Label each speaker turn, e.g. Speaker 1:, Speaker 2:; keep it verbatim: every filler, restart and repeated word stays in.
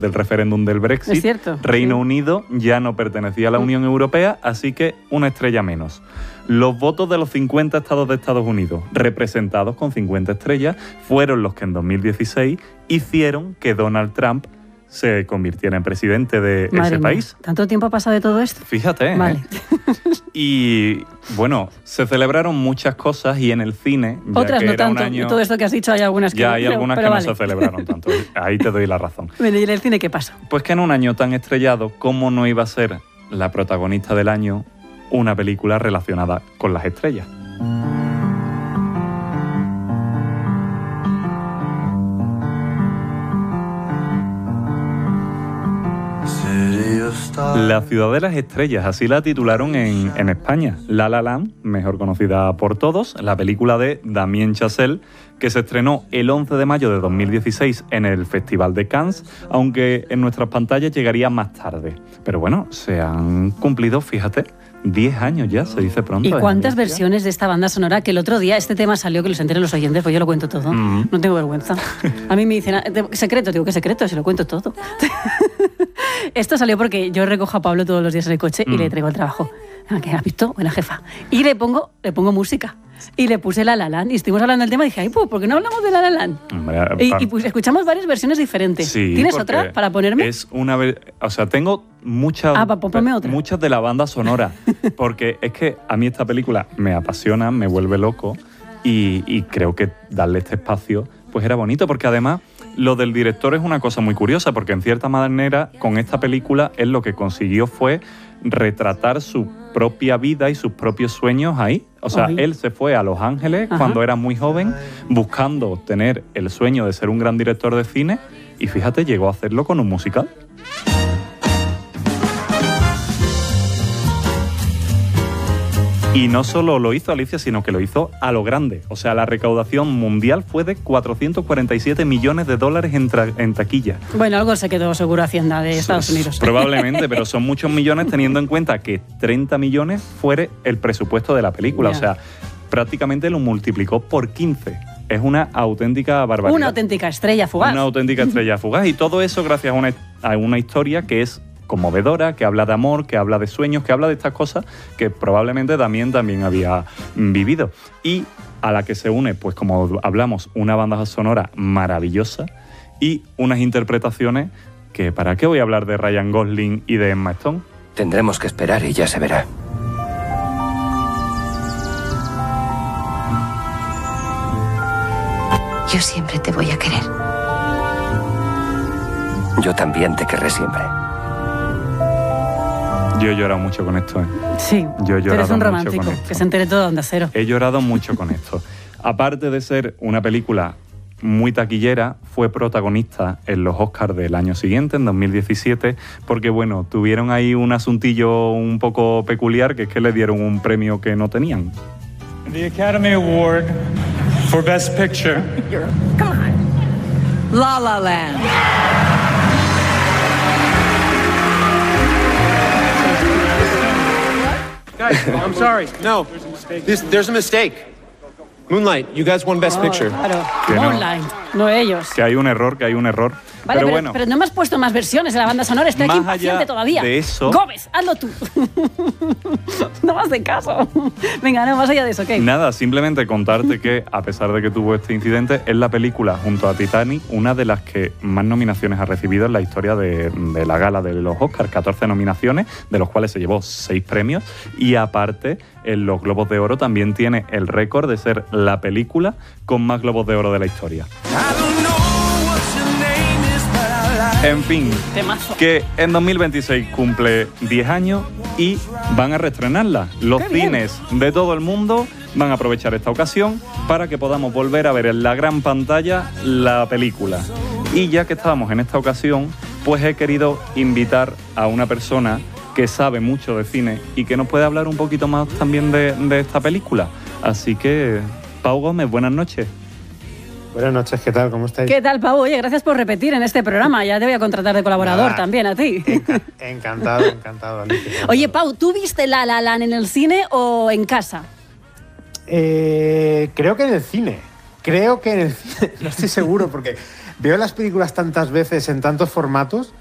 Speaker 1: del referéndum del Brexit.
Speaker 2: Es cierto,
Speaker 1: Reino
Speaker 2: sí.
Speaker 1: Unido ya no pertenecía a la Unión Europea, así que una estrella menos. Los votos de los cincuenta estados de Estados Unidos, representados con cincuenta estrellas, fueron los que en dos mil dieciséis hicieron que Donald Trump se convirtiera en presidente de
Speaker 2: Madre
Speaker 1: ese
Speaker 2: mía,
Speaker 1: país.
Speaker 2: ¿Tanto tiempo ha pasado de todo esto?
Speaker 1: Fíjate,
Speaker 2: Vale.
Speaker 1: ¿eh? Y bueno, se celebraron muchas cosas y en el cine, ya
Speaker 2: Otras
Speaker 1: que
Speaker 2: no
Speaker 1: era un
Speaker 2: tanto.
Speaker 1: año,
Speaker 2: Todo esto que has dicho hay algunas que
Speaker 1: ya
Speaker 2: no,
Speaker 1: hay
Speaker 2: pero-
Speaker 1: algunas
Speaker 2: pero
Speaker 1: que
Speaker 2: vale.
Speaker 1: no se celebraron tanto. Ahí te doy la razón.
Speaker 2: Bueno, ¿y en el cine qué pasa?
Speaker 1: Pues que en un año tan estrellado, ¿cómo no iba a ser la protagonista del año una película relacionada con las estrellas? La ciudad de las estrellas, así la titularon en, en España. La La Land, mejor conocida por todos, la película de Damien Chazelle, que se estrenó el once de mayo de dos mil dieciséis en el Festival de Cannes, aunque en nuestras pantallas llegaría más tarde. Pero bueno, se han cumplido, fíjate, diez años ya, se dice pronto.
Speaker 2: ¿Y
Speaker 1: ¿eh?
Speaker 2: cuántas versiones de esta banda sonora? Que el otro día este tema salió, que lo se enteren los oyentes, pues yo lo cuento todo.
Speaker 1: Mm.
Speaker 2: No tengo vergüenza. A mí me dicen, ah, te- secreto, digo, ¿qué secreto? Se lo cuento todo. Esto salió porque yo recojo a Pablo todos los días en el coche y
Speaker 1: Mm.
Speaker 2: le traigo al trabajo. Ah, ¿qué has visto? Buena jefa. Y le pongo, le pongo música. Y le puse La La Land. Y estuvimos hablando del tema y dije, ay, pues, ¿por qué no hablamos de La La Land?
Speaker 1: Hombre,
Speaker 2: Y,
Speaker 1: pa-
Speaker 2: y pues escuchamos varias versiones diferentes.
Speaker 1: Sí,
Speaker 2: ¿Tienes
Speaker 1: porque
Speaker 2: otra para ponerme?
Speaker 1: Es una ver- o sea, tengo muchas
Speaker 2: Ah, pa- ponme otra.
Speaker 1: muchas de la banda sonora, porque es que a mí esta película me apasiona, me vuelve loco y, y creo que darle este espacio pues era bonito, porque además lo del director es una cosa muy curiosa, porque en cierta manera con esta película él lo que consiguió fue retratar su propia vida y sus propios sueños ahí. O sea,
Speaker 2: Ay.
Speaker 1: él se fue a Los Ángeles
Speaker 2: Ajá.
Speaker 1: cuando era muy joven, buscando tener el sueño de ser un gran director de cine, y fíjate, llegó a hacerlo con un musical. Y no solo lo hizo Alicia, sino que lo hizo a lo grande. O sea, la recaudación mundial fue de cuatrocientos cuarenta y siete millones de dólares en, tra- en taquilla.
Speaker 2: Bueno, algo se quedó seguro Hacienda de Estados
Speaker 1: S-
Speaker 2: Unidos.
Speaker 1: Probablemente, pero son muchos millones teniendo en cuenta que treinta millones fuere el presupuesto de la película.
Speaker 2: Ya.
Speaker 1: O sea, prácticamente lo multiplicó por quince. Es una auténtica barbaridad.
Speaker 2: Una auténtica estrella fugaz.
Speaker 1: Una auténtica estrella fugaz. Y todo eso gracias a una, a una historia que es conmovedora, que habla de amor, que habla de sueños, que habla de estas cosas que probablemente Damien también había vivido. Y a la que se une, pues como hablamos, una banda sonora maravillosa y unas interpretaciones que, ¿para qué voy a hablar de Ryan Gosling y de Emma Stone?
Speaker 3: Tendremos que esperar y ya se verá.
Speaker 4: Yo siempre te voy a querer.
Speaker 3: Yo también te querré siempre.
Speaker 1: Yo he llorado mucho con esto, ¿eh?
Speaker 2: Sí,
Speaker 1: Yo he
Speaker 2: tú eres
Speaker 1: llorado
Speaker 2: un
Speaker 1: mucho
Speaker 2: romántico,
Speaker 1: con esto.
Speaker 2: que se entere todo Onda Cero.
Speaker 1: He llorado mucho con esto. Aparte de ser una película muy taquillera, fue protagonista en los Oscars del año siguiente, en dos mil diecisiete, porque bueno, tuvieron ahí un asuntillo un poco peculiar, que es que le dieron un premio que no tenían.
Speaker 5: The Academy Award for Best Picture.
Speaker 6: La La Land.
Speaker 7: Guys, I'm sorry. No, this, there's a mistake. Moonlight, you guys won Best Picture.
Speaker 2: Claro,
Speaker 1: Que no.
Speaker 2: Moonlight, no ellos.
Speaker 1: Que hay un error, que hay un error.
Speaker 2: Vale,
Speaker 1: pero,
Speaker 2: pero,
Speaker 1: bueno,
Speaker 2: pero no me has puesto más versiones de la banda sonora, estoy aquí
Speaker 1: Más allá
Speaker 2: impaciente todavía.
Speaker 1: de eso-
Speaker 2: Gómez, hazlo tú. No me haces caso. Venga, no, más allá de eso, ¿qué?
Speaker 1: nada, simplemente contarte que, a pesar de que tuvo este incidente, es la película, junto a Titanic, una de las que más nominaciones ha recibido en la historia de, de la gala de los Oscars. catorce nominaciones, de los cuales se llevó seis premios. Y aparte, en los Globos de Oro también tiene el récord de ser la película con más Globos de Oro de la historia. En fin,
Speaker 2: Temazo.
Speaker 1: que en dos mil veintiséis cumple diez años y van a reestrenarla. Los
Speaker 2: ¡Qué bien!
Speaker 1: cines de todo el mundo van a aprovechar esta ocasión para que podamos volver a ver en la gran pantalla la película. Y ya que estábamos en esta ocasión, pues he querido invitar a una persona que sabe mucho de cine y que nos puede hablar un poquito más también de, de esta película. Así que, Pau Gómez, buenas noches.
Speaker 8: Buenas noches, ¿qué tal? ¿Cómo estáis?
Speaker 2: ¿Qué tal, Pau? Oye, gracias por repetir en este programa. Ya te voy a contratar de colaborador
Speaker 8: Nada.
Speaker 2: también a ti.
Speaker 8: Enca- encantado, encantado, Alicia. encantado.
Speaker 2: Oye, Pau, ¿tú viste La La Land en el cine o en casa?
Speaker 8: Eh, creo que en el cine. Creo que en el cine. No estoy seguro porque veo las películas tantas veces en tantos formatos